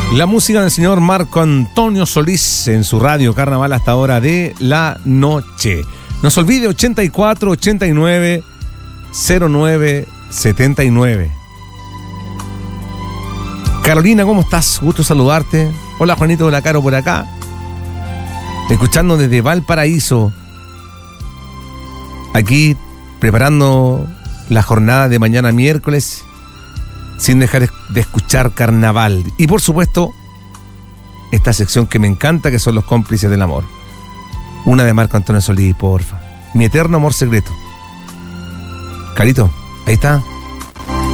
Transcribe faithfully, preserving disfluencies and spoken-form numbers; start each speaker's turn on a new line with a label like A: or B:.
A: La música del señor Marco Antonio Solís en su radio Carnaval hasta hora de la noche. No se olvide, ochenta y cuatro, ochenta y nueve, cero nueve, setenta y nueve. Carolina, ¿cómo estás? Gusto saludarte. Hola, Juanito de la Caro por acá. Escuchando desde Valparaíso. Aquí preparando la jornada de mañana miércoles, sin dejar de escuchar Carnaval. Y por supuesto, esta sección que me encanta, que son los cómplices del amor. Una de Marco Antonio Solís, porfa. Mi eterno amor secreto. Carito, ahí está.